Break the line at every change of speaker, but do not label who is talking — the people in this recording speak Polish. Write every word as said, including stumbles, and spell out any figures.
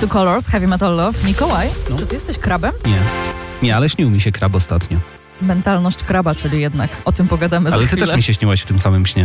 Two Colors, Heavy Metal Love. Mikołaj,
No.
czy ty jesteś krabem?
Nie. Nie, ale śnił mi się krab ostatnio.
Mentalność kraba, czyli jednak o tym pogadamy
Ale
za
ty
chwilę.
też mi się śniłaś w tym samym śnie.